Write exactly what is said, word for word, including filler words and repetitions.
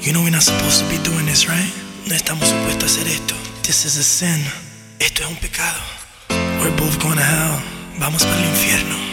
You know we're not supposed to be doing this, right? No estamos supuestos a hacer esto. This is a sin. Esto es un pecado. We're both going to hell. Vamos para el infierno.